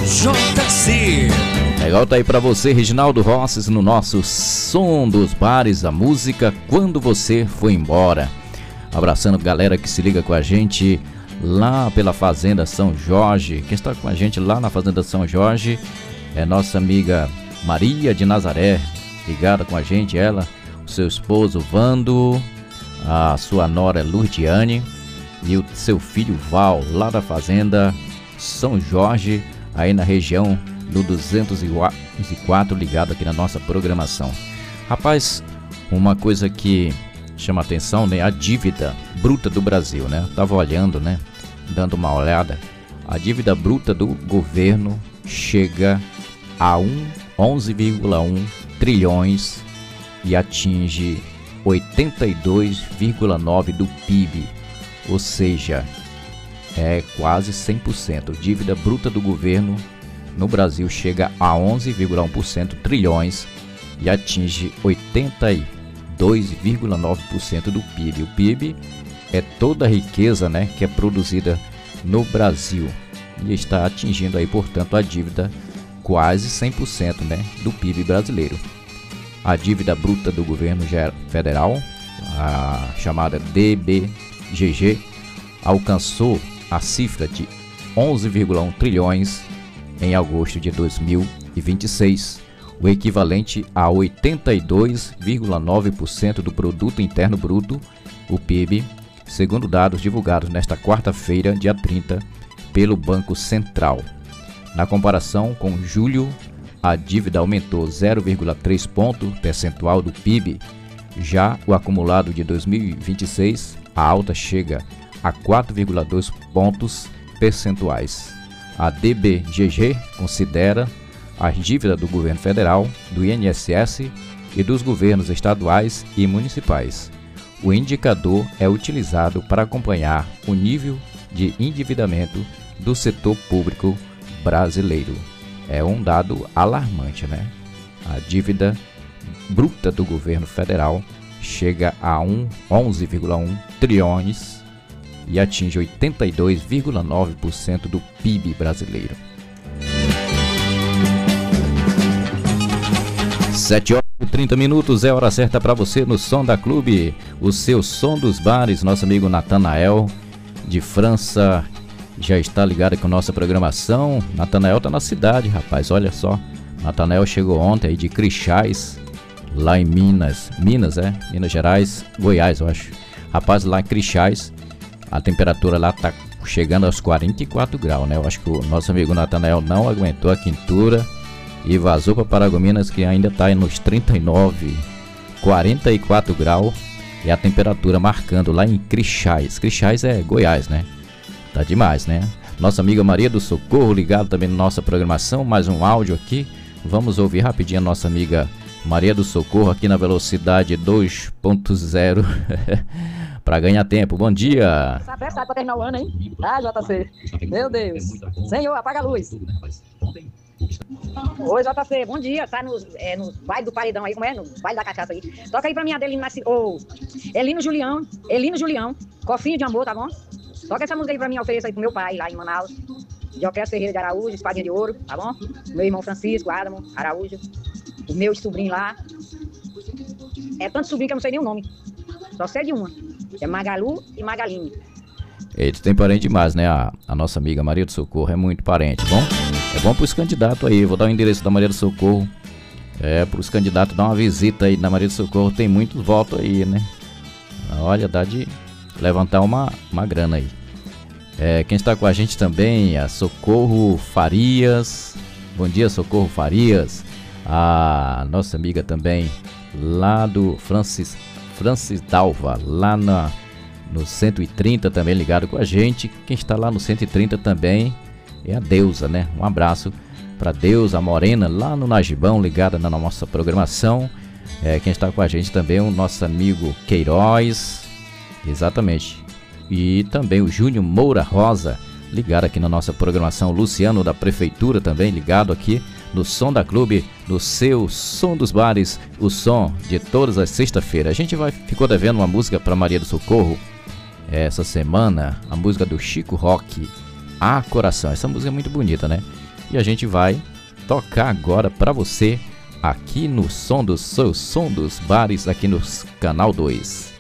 JC. Legal, tá aí pra você, Reginaldo Rosses, no nosso Som dos Bares, a música Quando Você Foi Embora. Abraçando a galera que se liga com a gente lá pela Fazenda São Jorge. Quem está com a gente lá na Fazenda São Jorge é nossa amiga Maria de Nazaré, ligada com a gente, ela, o seu esposo Vando, a sua nora Lourdiane e o seu filho Val, lá da Fazenda São Jorge, aí na região do 204, ligado aqui na nossa programação. Rapaz, uma coisa que chama atenção, né? A dívida bruta do Brasil, né? Eu tava olhando, né? Dando uma olhada. A dívida bruta do governo chega a 11,1 trilhões e atinge 82,9% do PIB. Ou seja, é quase 100%. Dívida bruta do governo no Brasil chega a 11,1% trilhões e atinge 82,9% do PIB. O PIB é toda a riqueza, né, que é produzida no Brasil e está atingindo aí, portanto, a dívida quase 100%, né, do PIB brasileiro. A dívida bruta do governo federal, a chamada DBGG, alcançou a cifra de 11,1 trilhões em agosto de 2026, o equivalente a 82,9% do Produto Interno Bruto, o PIB, segundo dados divulgados nesta quarta-feira, dia 30, pelo Banco Central. Na comparação com julho, a dívida aumentou 0,3 ponto percentual do PIB. Já o acumulado de 2026, a alta chega a 4,2 pontos percentuais. A DBGG considera a dívida do governo federal, do INSS e dos governos estaduais e municipais. O indicador é utilizado para acompanhar o nível de endividamento do setor público brasileiro. É um dado alarmante, né? A dívida bruta do governo federal chega a 11,1 trilhões e atinge 82,9% do PIB brasileiro. 7h30 é hora certa para você no Som da Clube, o seu som dos bares. Nosso amigo Natanael de França já está ligado com nossa programação. Natanael tá na cidade, rapaz, olha só. Natanael chegou ontem aí de Crixás, lá em Minas Gerais, Goiás, eu acho. Rapaz, lá em Crixás, a temperatura lá tá chegando aos 44 graus, né? Eu acho que o nosso amigo Natanael não aguentou a quentura e vazou para Paragominas, que ainda tá nos 39, 44 graus. E a temperatura marcando lá em Crixás. Crixás é Goiás, né? Tá demais, né? Nossa amiga Maria do Socorro ligado também na nossa programação. Mais um áudio aqui. Vamos ouvir rapidinho a nossa amiga Maria do Socorro aqui na velocidade 2.0 para ganhar tempo. Bom dia. Tá apressado pra terminar o ano, hein? Ah, JC. Meu Deus. Senhor, apaga a luz. Oi, JC, bom dia. Tá no baile do Paredão aí, como é? No baile da cachaça aí. Toca aí pra mim, Adelino Elino Julião, Cofinho de Amor, tá bom? Toca essa música aí pra mim, ofereça aí pro meu pai lá em Manaus. Joquete Ferreira de Araújo, Espadinha de Ouro, tá bom? Meu irmão Francisco Adamo Araújo. O meu sobrinho lá. É tanto sobrinho que eu não sei nem o nome. Só sei de uma. É Magalu e Magaline. Eles têm parente demais, né? A nossa amiga Maria do Socorro é muito parente, bom? É bom pros candidatos aí. Vou dar o endereço da Maria do Socorro. Pros candidatos dar uma visita aí na Maria do Socorro. Tem muitos votos aí, né? Olha, dá de levantar uma grana aí. Quem está com a gente também é a Socorro Farias. Bom dia, Socorro Farias. A nossa amiga também lá do Francis Dalva, lá no 130 também ligado com a gente. Quem está lá no 130 também é a Deusa, né? Um abraço para Deusa Morena lá no Najibão, ligada na nossa programação. Quem está com a gente também é o nosso amigo Queiroz, exatamente. E também o Júnior Moura Rosa, ligado aqui na nossa programação. Luciano da Prefeitura também ligado aqui no Som da Clube, no seu Som dos Bares, o som de todas as sextas-feiras. A gente ficou devendo uma música para Maria do Socorro essa semana, a música do Chico Rock, A Coração. Essa música é muito bonita, né? E a gente vai tocar agora pra você aqui no Som dos Bares, aqui no Canal 2.